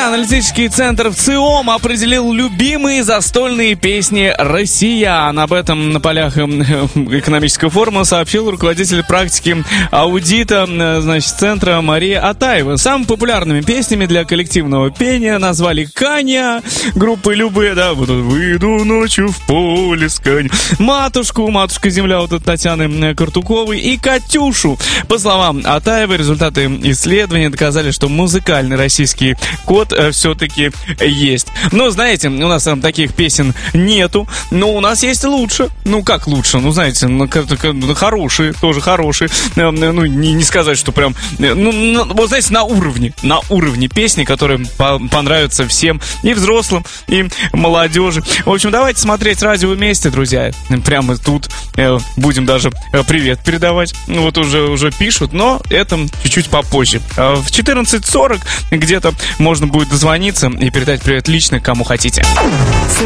друзья, аналитический центр ВЦИОМ определил любимые застольные песни россиян. Об этом на полях экономического форума сообщил руководитель практики аудита, центра Мария Атаева. Самыми популярными песнями для коллективного пения назвали «Каня» группы Любэ, да, вот «Выйду ночью в поле с Каней», «Матушку», «Матушка земля» вот от Татьяны Картуковой и «Катюшу». По словам Атаевой, результаты исследования доказали, что музыкальный российский код все-таки есть. Но, знаете, у нас там таких песен нету, но у нас есть лучше. Ну, как лучше? Ну, знаете, хорошие, тоже хорошие. Ну, не сказать, что прям... вот, знаете, на уровне песни, которые понравятся всем, и взрослым, и молодежи. В общем, давайте смотреть радио вместе, друзья. Прямо тут будем даже привет передавать. Вот уже пишут, но это чуть-чуть попозже. В 14:40 где-то можно будет дозвониться и передать привет лично, кому хотите.